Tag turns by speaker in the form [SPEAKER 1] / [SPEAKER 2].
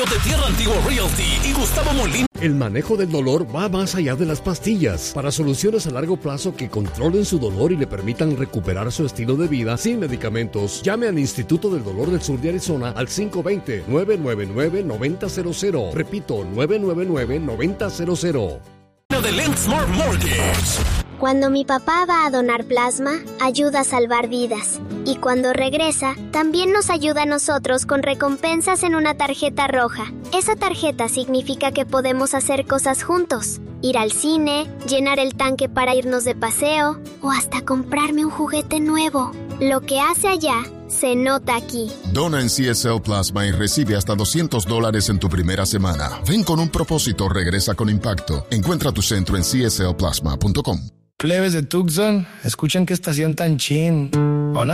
[SPEAKER 1] de Tierra Antigua Realty y Gustavo Molina.
[SPEAKER 2] El manejo del dolor va más allá de las pastillas. Para soluciones a largo plazo que controlen su dolor y le permitan recuperar su estilo de vida sin medicamentos, llame al Instituto del Dolor del Sur de Arizona al 520-999-9000. Repito, 999-9000.
[SPEAKER 1] De Lensmart Mortgage.
[SPEAKER 3] Cuando mi papá va a donar plasma, ayuda a salvar vidas. Y cuando regresa, también nos ayuda a nosotros con recompensas en una tarjeta roja. Esa tarjeta significa que podemos hacer cosas juntos. Ir al cine, llenar el tanque para irnos de paseo o hasta comprarme un juguete nuevo. Lo que hace allá se nota aquí.
[SPEAKER 4] Dona en CSL Plasma y recibe hasta $200 en tu primera semana. Ven con un propósito, regresa con impacto. Encuentra tu centro en cslplasma.com.
[SPEAKER 5] Plebes de Tucson, escuchen qué estación tan chin.